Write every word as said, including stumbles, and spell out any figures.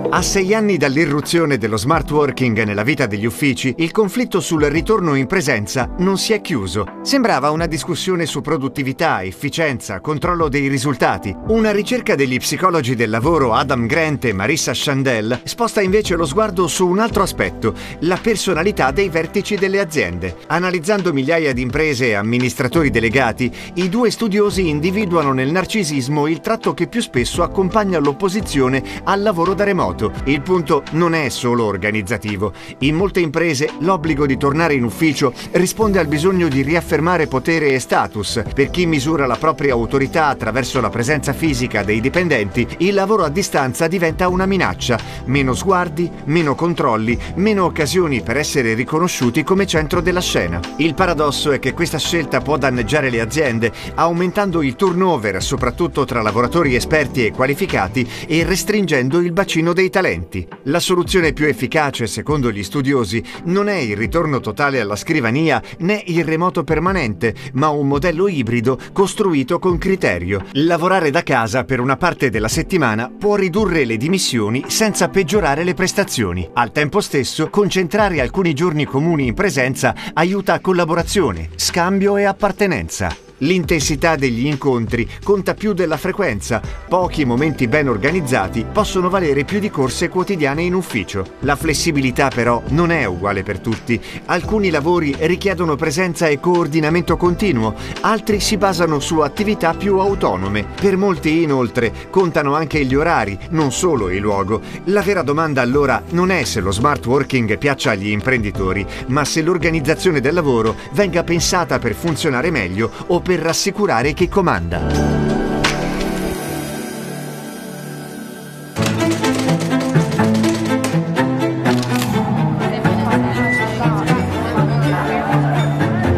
A sei anni dall'irruzione dello smart working nella vita degli uffici, il conflitto sul ritorno in presenza non si è chiuso. Sembrava una discussione su produttività, efficienza, controllo dei risultati. Una ricerca degli psicologi del lavoro Adam Grant e Marissa Chandel sposta invece lo sguardo su un altro aspetto, la personalità dei vertici delle aziende. Analizzando migliaia di imprese e amministratori delegati, i due studiosi individuano nel narcisismo il tratto che più spesso accompagna l'opposizione al lavoro da remoto. Il punto non è solo organizzativo. In molte imprese l'obbligo di tornare in ufficio risponde al bisogno di riaffermare potere e status. Per chi misura la propria autorità attraverso la presenza fisica dei dipendenti, il lavoro a distanza diventa una minaccia. Meno sguardi, meno controlli, meno occasioni per essere riconosciuti come centro della scena. Il paradosso è che questa scelta può danneggiare le aziende, aumentando il turnover soprattutto tra lavoratori esperti e qualificati e restringendo il bacino dei talenti. La soluzione più efficace, secondo gli studiosi, non è il ritorno totale alla scrivania né il remoto permanente, ma un modello ibrido costruito con criterio. Lavorare da casa per una parte della settimana può ridurre le dimissioni senza peggiorare le prestazioni. Al tempo stesso, concentrare alcuni giorni comuni in presenza aiuta a collaborazione, scambio e appartenenza. L'intensità degli incontri conta più della frequenza. Pochi momenti ben organizzati possono valere più di corse quotidiane in ufficio. La flessibilità però non è uguale per tutti. Alcuni lavori richiedono presenza e coordinamento continuo, altri si basano su attività più autonome. Per molti, inoltre, contano anche gli orari, non solo il luogo. La vera domanda allora non è se lo smart working piaccia agli imprenditori, ma se l'organizzazione del lavoro venga pensata per funzionare meglio o per rassicurare chi comanda.